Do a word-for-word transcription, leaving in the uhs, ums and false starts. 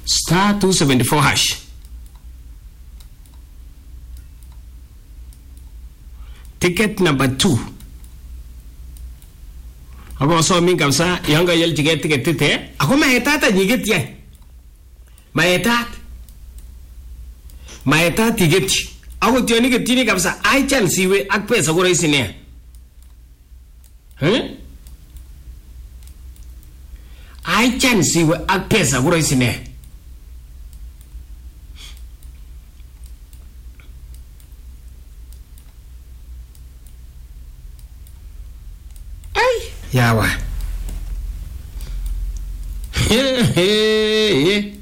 star two seventy-four hash. Ticket number two. Ako so min kamsa yanga yel ticket ticket tete. Ako maetata nyiget ye. Maetat. Maetat ticket. Ako tioni ke tini kamsa ai chan siwe ak pesa ko raisi ne. Huh? Ai chan siwe ak pesa ko raisi ne. Yawa.